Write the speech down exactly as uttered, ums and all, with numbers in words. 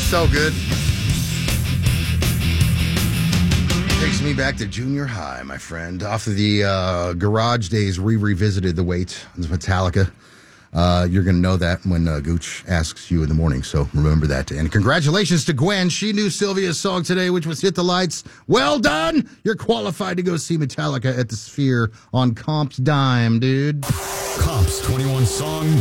So good. Takes me back to junior high, my friend. Off of the uh, Garage Days, we revisited the weight of Metallica. Uh, you're going to know that when uh, Gooch asks you in the morning, so remember that. And congratulations to Gwen. She knew Sylvia's song today, which was Hit the Lights. Well done! You're qualified to go see Metallica at the Sphere on Comp's dime, dude. Comp's twenty-one song